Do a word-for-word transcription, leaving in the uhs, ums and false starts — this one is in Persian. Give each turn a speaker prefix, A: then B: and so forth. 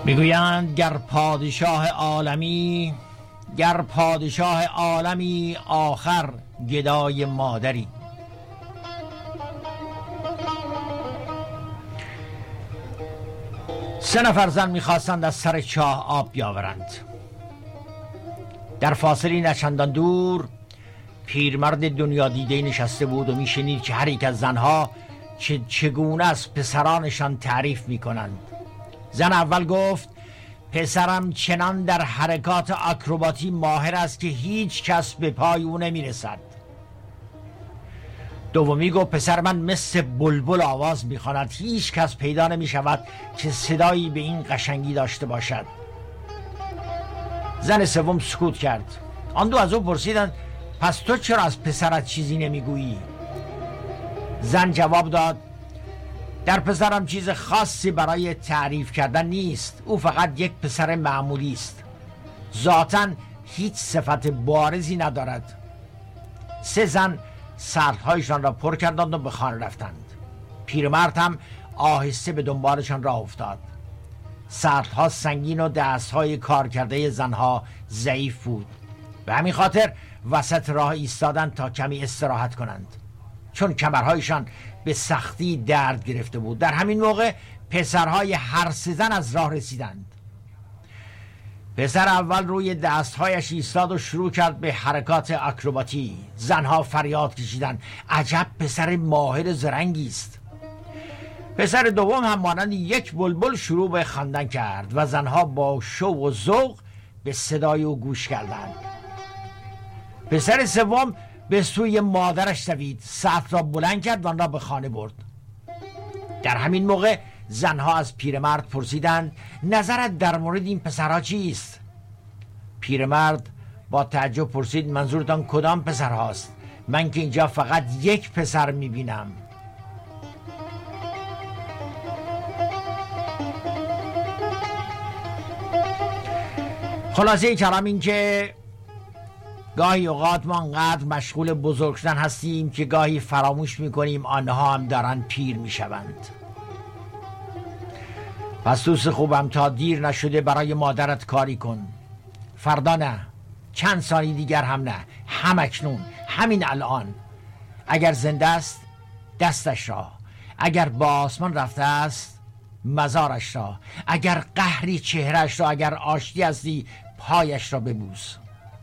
A: میگویند گر پادشاه عالمی گر پادشاه عالمی آخر گدای مادری. سه نفر زن میخواستند از سر چاه آب بیاورند. در فاصله نچندان دور پیرمرد دنیا دیده نشسته بود و میشنید که هر یک از زنها چه چگونه از پسرانشان تعریف میکنند. زن اول گفت پسرم چنان در حرکات آکروباتی ماهر است که هیچ کس به پای او نمیرسد. دومی گفت پسر من مثل بلبل آواز میخواند، هیچ کس پیدا نمیشود که صدایی به این قشنگی داشته باشد. زن سوم سکوت کرد. آن دو از او پرسیدند پس تو چرا از پسرت چیزی نمیگویی؟ زن جواب داد در پسرم چیز خاصی برای تعریف کردن نیست، او فقط یک پسر معمولی است، ذاتاً هیچ صفت بارزی ندارد. سه زن سردهایشان را پر کردند و به خانه رفتند. پیرمرد هم آهسته به دنبالشان راه افتاد. سردها سنگین و دستهای کار کرده زنها ضعیف بود، به همین خاطر وسط راه ایستادند تا کمی استراحت کنند، چون کمرهایشان به سختی درد گرفته بود. در همین موقع پسرهای هر سه زن از راه رسیدند. پسر اول روی دستهایش ایستاد و شروع کرد به حرکات آکروباتی. زنها فریاد کشیدند عجب پسر ماهر زرنگی است. پسر دوم هم مانند یک بلبل شروع به خواندن کرد و زنها با شوق و ذوق به صدای او گوش کردند. پسر سوم به سوی مادرش دوید، سطل را بلند کرد و آن را به خانه برد. در همین موقع زنها از پیرمرد پرسیدند نظرت در مورد این پسرها چیست؟ پیرمرد با تعجب پرسید منظورتان کدام پسرهاست؟ من که اینجا فقط یک پسر میبینم. خلاصه کلام این که گاهی اوقات ما انقدر مشغول بزرگ شدن هستیم که گاهی فراموش میکنیم آنها هم دارن پیر میشوند. پس دوست خوبم تا دیر نشده برای مادرت کاری کن. فردا نه، چند ثانیه دیگر هم نه، همکنون، همین الان. اگر زنده است دستش را، اگر با آسمان رفته است مزارش را، اگر قهری چهرش را، اگر آشتی هستی پایش را ببوس.